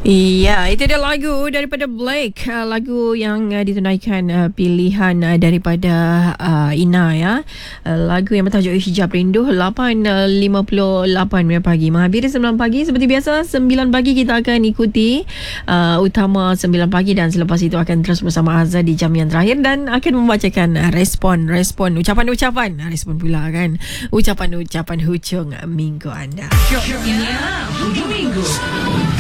Iya, itu dia lagu daripada Blake, lagu yang ditunaikan pilihan daripada Ina ya. Lagu yang bertajuk Hijab Rindu. 8.58 pagi, menghampiri 9 pagi. Seperti biasa 9 pagi kita akan ikuti utama 9 pagi, dan selepas itu akan terus bersama Azhar di jam yang terakhir dan akan membacakan respon ucapan respon pula kan, ucapan hujung minggu anda. Hujung minggu.